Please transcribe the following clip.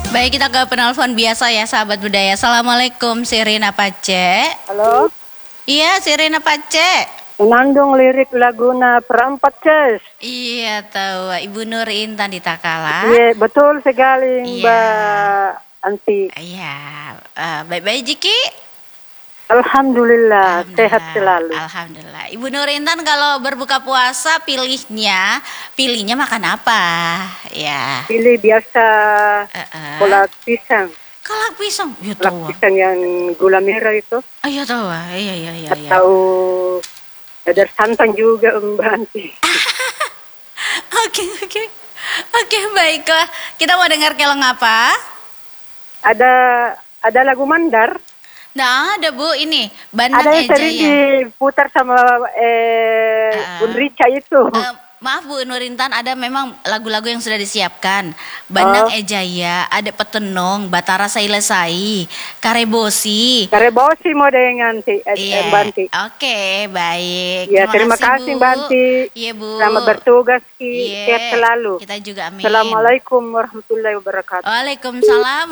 Baik, kita ke penelpon biasa ya, sahabat budaya. Assalamualaikum, Sirina Pace. Halo, Iya, Sirina Pace. menandung lirik laguna Perempat Ces. Iya, tahu. Ibu Nur Intan di Takala. Iya, betul sekali Iya. Mbak Anti. Iya, baik-baik Jiki. Alhamdulillah, sehat selalu. Alhamdulillah. Ibu Nur Intan kalau berbuka puasa pilihnya makan apa? Ya. Pilih biasa kolak pisang. Kolak pisang, ya Kolak tahu. pisang yang gula merah itu. Oh, ya tahu. Iya. Atau ada santan juga Mbak Anti. Oke, baiklah. Kita mau dengar keleng apa? Ada lagu Mandar. Nah, ada Bu ini Bandang Ada yang sering Ejaya. diputar sama Bun Rica itu. Maaf Bu Nur Intan, ada memang lagu-lagu yang sudah disiapkan. Bandang Ejaya, ada Petenong, Batara Sailesai, Karebosi. Karebosi mau dengan Iya. Mbak Anti. Oke, baik. Ya, terima kasih Bu. Mbak Anti. Iya Bu. Selamat bertugas, Iya. sehat selalu. Kita juga amin. Assalamualaikum warahmatullahi wabarakatuh. Waalaikumsalam.